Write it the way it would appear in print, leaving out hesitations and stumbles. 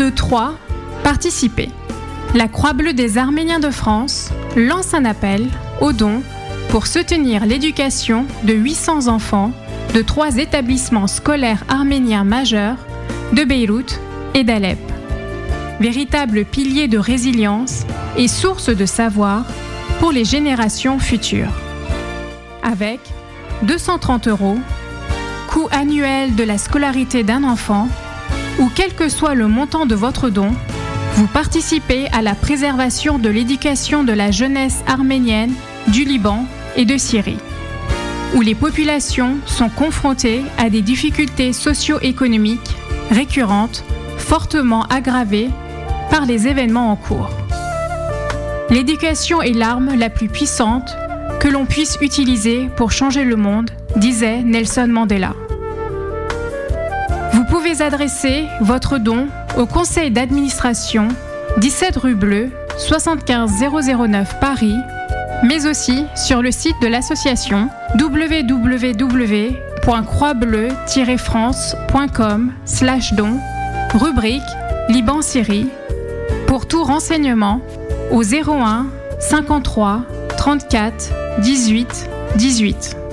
3. Participer. La Croix-Bleue des Arméniens de France lance un appel aux dons pour soutenir l'éducation de 800 enfants de 3 établissements scolaires arméniens majeurs de Beyrouth et d'Alep. Véritable pilier de résilience et source de savoir pour les générations futures. Avec 230 €, coût annuel de la scolarité d'un enfant, ou quel que soit le montant de votre don, vous participez à la préservation de l'éducation de la jeunesse arménienne du Liban et de Syrie, où les populations sont confrontées à des difficultés socio-économiques récurrentes, fortement aggravées par les événements en cours. L'éducation est l'arme la plus puissante que l'on puisse utiliser pour changer le monde, disait Nelson Mandela. Vous pouvez adresser votre don au conseil d'administration 17 rue Bleue, 75 009 Paris, mais aussi sur le site de l'association www.croixbleu-france.com/don, rubrique Liban-Syrie, pour tout renseignement au 01 53 34 18 18.